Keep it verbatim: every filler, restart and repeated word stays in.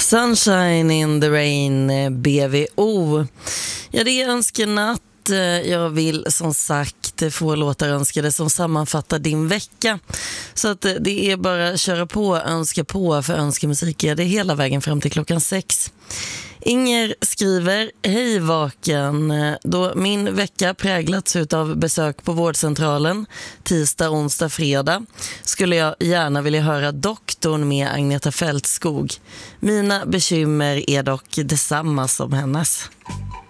Sunshine in the Rain, B V O. Ja, det är önskenatt. Jag vill som sagt få låtar önskade som sammanfattar din vecka. Så att det är bara att köra på, önska på, för önskemusik är det hela vägen fram till klockan sex. Inger skriver: hej Vaken, då min vecka präglats av besök på vårdcentralen tisdag, onsdag, fredag skulle jag gärna vilja höra Doktorn med Agneta Fältskog. Mina bekymmer är dock detsamma som hennes.